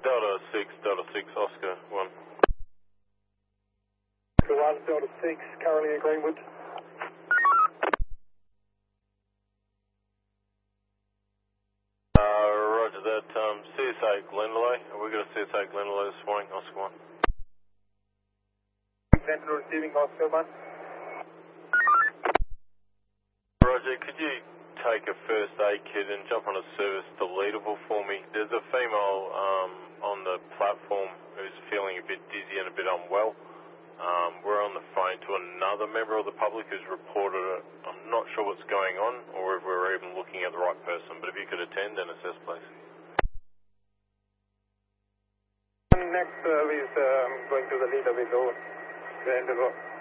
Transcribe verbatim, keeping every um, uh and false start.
Delta six, Delta six, Oscar one. Oscar one, Delta six, currently in Greenwood. Uh, roger that. Um, C S A Glendalough. We got a C S A Glendalough this morning, Oscar one. Sentinel receiving, Oscar one. Roger, could you take a first aid kit and jump on a service deletable for me? There's a female um, on the platform who's feeling a bit dizzy and a bit unwell. Um, we're on the phone to another member of the public who's reported it. I'm not sure what's going on or if we're even looking at the right person, but if you could attend and assess, please. Next service um, going to the leader window, the end of the